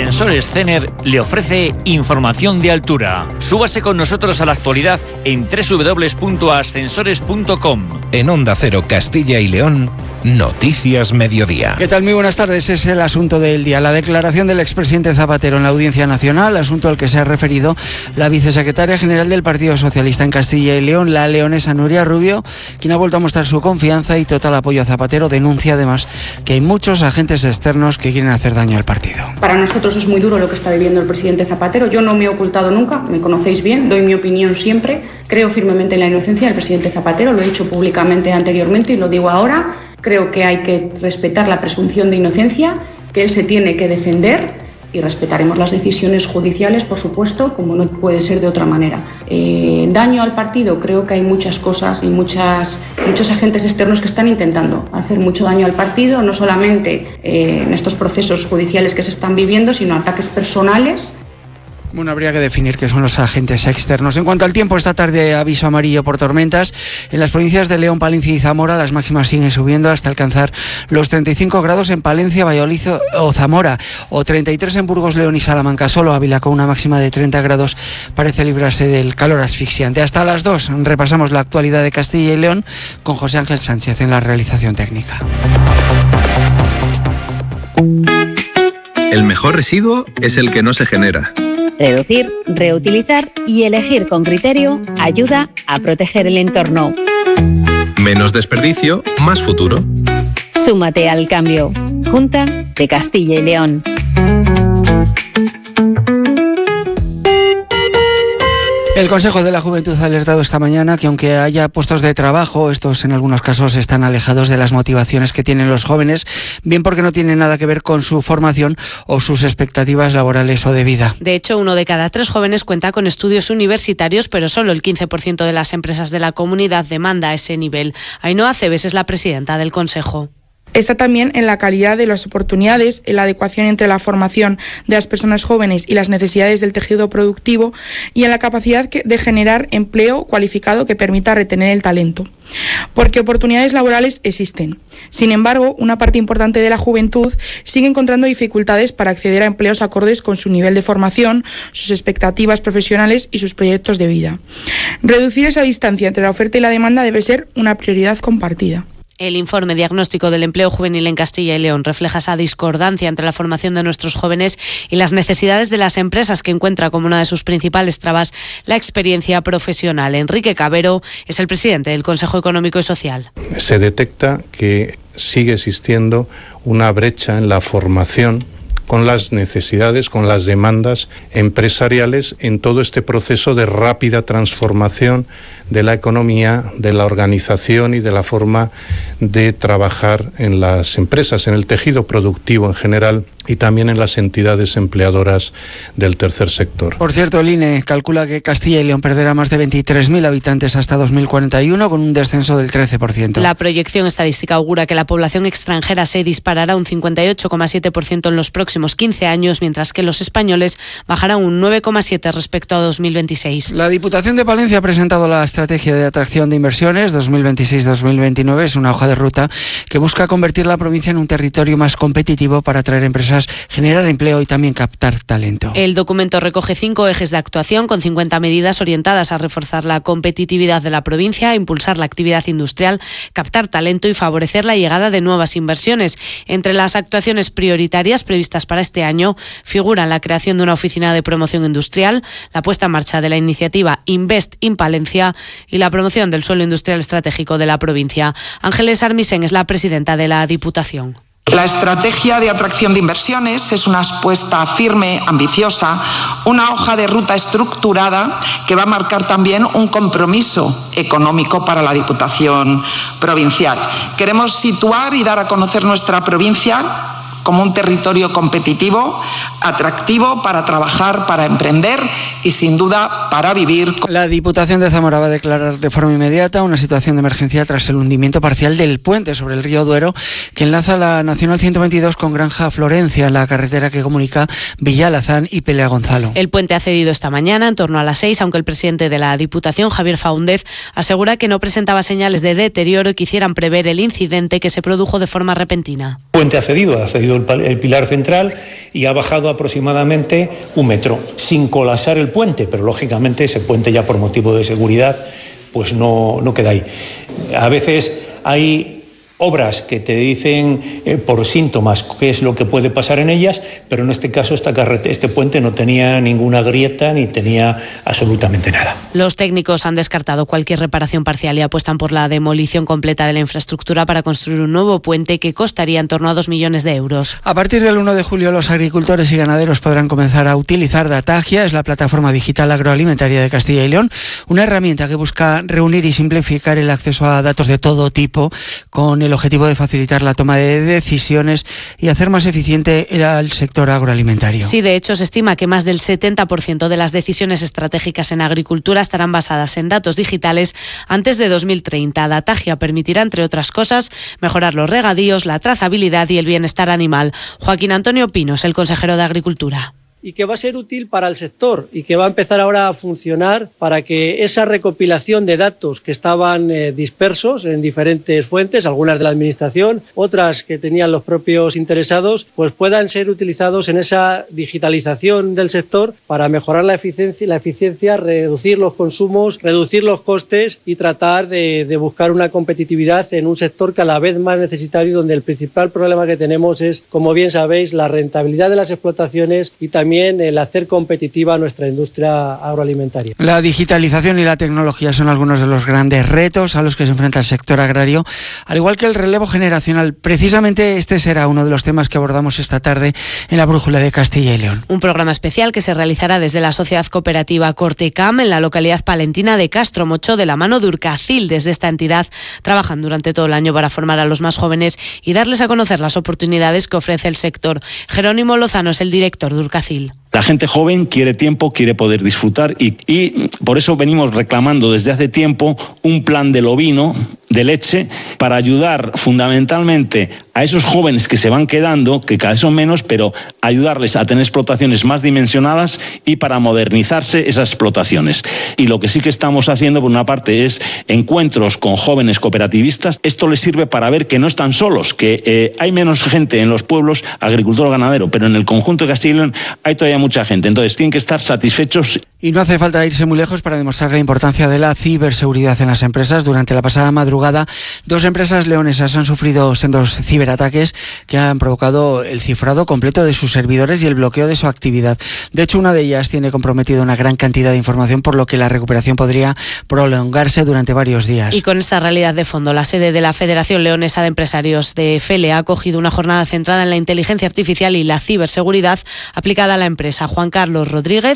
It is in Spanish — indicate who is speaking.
Speaker 1: Ascensores Cener le ofrece información de altura. Súbase con nosotros a la actualidad en www.ascensores.com.
Speaker 2: En Onda Cero Castilla y León, Noticias Mediodía.
Speaker 3: ¿Qué tal? Muy buenas tardes. Es el asunto del día. La declaración del expresidente Zapatero en la Audiencia Nacional, asunto al que se ha referido la vicesecretaria general del Partido Socialista en Castilla y León, la leonesa Nuria Rubio, quien ha vuelto a mostrar su confianza y total apoyo a Zapatero. Denuncia además que hay muchos agentes externos que quieren hacer daño al partido.
Speaker 4: Para nosotros es muy duro lo que está viviendo el presidente Zapatero. Yo no me he ocultado nunca, me conocéis bien, doy mi opinión siempre. Creo firmemente en la inocencia del presidente Zapatero, lo he dicho públicamente anteriormente y lo digo ahora. Creo que hay que respetar la presunción de inocencia, que él se tiene que defender y respetaremos las decisiones judiciales, por supuesto, como no puede ser de otra manera. Daño al partido, creo que hay muchas cosas y muchos agentes externos que están intentando hacer mucho daño al partido, no solamente en estos procesos judiciales que se están viviendo, sino ataques personales.
Speaker 3: Bueno, habría que definir qué son los agentes externos. En cuanto al tiempo, esta tarde aviso amarillo por tormentas. En las provincias de León, Palencia y Zamora las máximas siguen subiendo hasta alcanzar los 35 grados en Palencia, Valladolid o Zamora, o 33 en Burgos, León y Salamanca. Solo Ávila, con una máxima de 30 grados, parece librarse del calor asfixiante. Hasta las 2 repasamos la actualidad de Castilla y León con José Ángel Sánchez en la realización técnica.
Speaker 5: El mejor residuo es el que no se genera.
Speaker 6: Reducir, reutilizar y elegir con criterio ayuda a proteger el entorno.
Speaker 5: Menos desperdicio, más futuro.
Speaker 6: Súmate al cambio. Junta de Castilla y León.
Speaker 3: El Consejo de la Juventud ha alertado esta mañana que aunque haya puestos de trabajo, estos en algunos casos están alejados de las motivaciones que tienen los jóvenes, bien porque no tienen nada que ver con su formación o sus expectativas laborales o de vida.
Speaker 7: De hecho, 1 de cada 3 jóvenes cuenta con estudios universitarios, pero solo el 15% de las empresas de la comunidad demanda ese nivel. Ainhoa Cebes es la presidenta del Consejo.
Speaker 8: Está también en la calidad de las oportunidades, en la adecuación entre la formación de las personas jóvenes y las necesidades del tejido productivo y en la capacidad de generar empleo cualificado que permita retener el talento. Porque oportunidades laborales existen. Sin embargo, una parte importante de la juventud sigue encontrando dificultades para acceder a empleos acordes con su nivel de formación, sus expectativas profesionales y sus proyectos de vida. Reducir esa distancia entre la oferta y la demanda debe ser una prioridad compartida.
Speaker 7: El informe diagnóstico del empleo juvenil en Castilla y León refleja esa discordancia entre la formación de nuestros jóvenes y las necesidades de las empresas, que encuentra como una de sus principales trabas la experiencia profesional. Enrique Cabero es el presidente del Consejo Económico y Social.
Speaker 9: Se detecta que sigue existiendo una brecha en la formación con las necesidades, con las demandas empresariales en todo este proceso de rápida transformación de la economía, de la organización y de la forma de trabajar en las empresas, en el tejido productivo en general y también en las entidades empleadoras del tercer sector.
Speaker 3: Por cierto, el INE calcula que Castilla y León perderá más de 23.000 habitantes hasta 2041, con un descenso del 13%.
Speaker 7: La proyección estadística augura que la población extranjera se disparará un 58,7% en los próximos 15 años, mientras que los españoles bajarán un 9,7% respecto a 2026.
Speaker 3: La Diputación de Palencia ha presentado la Estrategia de Atracción de Inversiones 2026-2029. Es una hoja de ruta que busca convertir la provincia en un territorio más competitivo para atraer empresas, generar empleo y también captar talento.
Speaker 7: El documento recoge 5 ejes de actuación con 50 medidas orientadas a reforzar la competitividad de la provincia, a impulsar la actividad industrial, captar talento y favorecer la llegada de nuevas inversiones. Entre las actuaciones prioritarias previstas para este año figuran la creación de una oficina de promoción industrial, la puesta en marcha de la iniciativa Invest in Palencia y la promoción del suelo industrial estratégico de la provincia. Ángeles Armisen es la presidenta de la Diputación.
Speaker 10: La estrategia de atracción de inversiones es una apuesta firme, ambiciosa, una hoja de ruta estructurada que va a marcar también un compromiso económico para la Diputación provincial. Queremos situar y dar a conocer nuestra provincia como un territorio competitivo, atractivo para trabajar, para emprender y sin duda para vivir.
Speaker 3: La Diputación de Zamora va a declarar de forma inmediata una situación de emergencia tras el hundimiento parcial del puente sobre el río Duero que enlaza la Nacional 122 con Granja Florencia, la carretera que comunica Villalazán y Pelea Gonzalo.
Speaker 7: El puente ha cedido esta mañana en torno a las 6, aunque el presidente de la Diputación, Javier Faúndez, asegura que no presentaba señales de deterioro y quisieran prever el incidente que se produjo de forma repentina.
Speaker 11: El puente ha cedido construido el pilar central y ha bajado aproximadamente 1 metro, sin colapsar el puente, pero lógicamente ese puente ya por motivo de seguridad pues no queda ahí. A veces hay obras que te dicen por síntomas qué es lo que puede pasar en ellas, pero en este caso este puente no tenía ninguna grieta ni tenía absolutamente nada.
Speaker 7: Los técnicos han descartado cualquier reparación parcial y apuestan por la demolición completa de la infraestructura para construir un nuevo puente que costaría en torno a 2 millones de euros.
Speaker 3: A partir del 1 de julio los agricultores y ganaderos podrán comenzar a utilizar Datagia, es la plataforma digital agroalimentaria de Castilla y León, una herramienta que busca reunir y simplificar el acceso a datos de todo tipo con el objetivo de facilitar la toma de decisiones y hacer más eficiente el sector agroalimentario.
Speaker 7: Sí, de hecho se estima que más del 70% de las decisiones estratégicas en agricultura estarán basadas en datos digitales antes de 2030. Datagia permitirá, entre otras cosas, mejorar los regadíos, la trazabilidad y el bienestar animal. Joaquín Antonio Pinos, el consejero de Agricultura.
Speaker 12: Y que va a ser útil para el sector y que va a empezar ahora a funcionar para que esa recopilación de datos que estaban dispersos en diferentes fuentes, algunas de la Administración, otras que tenían los propios interesados, pues puedan ser utilizados en esa digitalización del sector para mejorar la eficiencia, reducir los consumos, reducir los costes y tratar de buscar una competitividad en un sector cada vez más necesitado y donde el principal problema que tenemos es, como bien sabéis, la rentabilidad de las explotaciones y también el hacer competitiva nuestra industria agroalimentaria.
Speaker 3: La digitalización y la tecnología son algunos de los grandes retos a los que se enfrenta el sector agrario, al igual que el relevo generacional. Precisamente este será uno de los temas que abordamos esta tarde en la Brújula de Castilla y León.
Speaker 7: Un programa especial que se realizará desde la Sociedad Cooperativa Cortecam en la localidad palentina de Castromocho de la mano de Urcacil. Desde esta entidad trabajan durante todo el año para formar a los más jóvenes y darles a conocer las oportunidades que ofrece el sector. Jerónimo Lozano es el director de Urcacil.
Speaker 13: La gente joven quiere tiempo, quiere poder disfrutar y por eso venimos reclamando desde hace tiempo un plan del ovino, de leche, para ayudar fundamentalmente a esos jóvenes que se van quedando, que cada vez son menos, pero ayudarles a tener explotaciones más dimensionadas y para modernizarse esas explotaciones. Y lo que sí que estamos haciendo, por una parte, es encuentros con jóvenes cooperativistas. Esto les sirve para ver que no están solos, que hay menos gente en los pueblos agricultor o ganadero, pero en el conjunto de Castilla y León hay todavía mucha gente. Entonces tienen que estar satisfechos.
Speaker 3: Y no hace falta irse muy lejos para demostrar la importancia de la ciberseguridad en las empresas. Durante la pasada madrugada, 2 empresas leonesas han sufrido sendos ciberataques que han provocado el cifrado completo de sus servidores y el bloqueo de su actividad. De hecho, una de ellas tiene comprometida una gran cantidad de información, por lo que la recuperación podría prolongarse durante varios días.
Speaker 7: Y con esta realidad de fondo, la sede de la Federación Leonesa de Empresarios de FELE ha acogido una jornada centrada en la inteligencia artificial y la ciberseguridad aplicada a la empresa. Juan Carlos Rodríguez,